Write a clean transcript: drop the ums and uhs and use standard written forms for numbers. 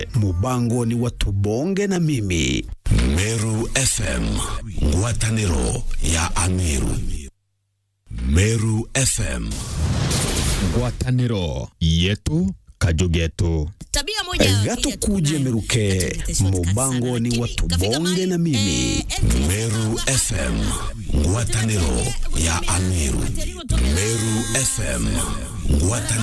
Mubango ni watu bonge na mimi. Meru FM, ngwataniro ya Ameru. Meru FM, ngwataniro yetu kajugetu. Tabia moja gato kuje Meruke. Mubango ni watu bonge na mimi. Meru FM, ngwataniro ya Ameru. Meru FM, ngwataniro